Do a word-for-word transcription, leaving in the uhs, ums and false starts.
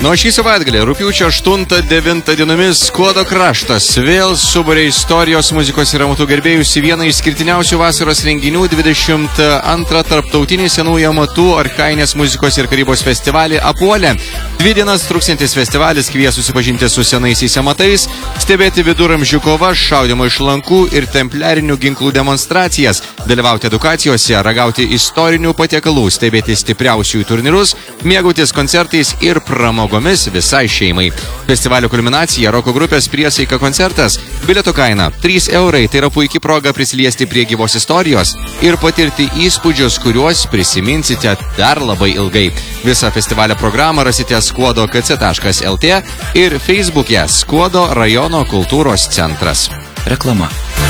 Nu, šį savaitgalį, rugpjūčio aštuntą devintą dienomis, Skuodo kraštas vėl suburė istorijos, muzikos ir amatų gerbėjus į vieną išskirtiniausių vasaros renginių dvidešimt antrą tarptautinį senųjų amatų archainės muzikos ir karybos festivalį Apuolė. Dvi dienas truksiantis festivalis kvies susipažinti su senaisiais amatais, stebėti viduramžių kovas, šaudimo iš lankų ir templiarinių ginklų demonstracijas, dalyvauti edukacijose, ragauti istorinių patiekalų, stebėti stipriausiųjų turnyrus, mėgautis koncertais ir pramogomis visai šeimai. Festivalio kulminacija – roko grupės Priesaika koncertas. Bilieto kaina – trys eurai, tai yra puikia proga prisiliesti prie gyvos istorijos ir patirti įspūdžius, kuriuos prisiminsite dar labai ilgai. Visą festivalio programą rasite skuodo k c taškas l t ir Facebook'e Skuodo rajono kultūros centras. Reklama.